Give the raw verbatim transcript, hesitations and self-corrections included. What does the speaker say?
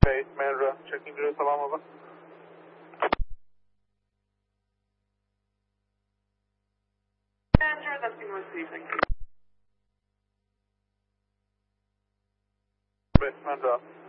Base, Mandra, checking to Salam over. Mandra, that's been received, thank you. Base, Mandra.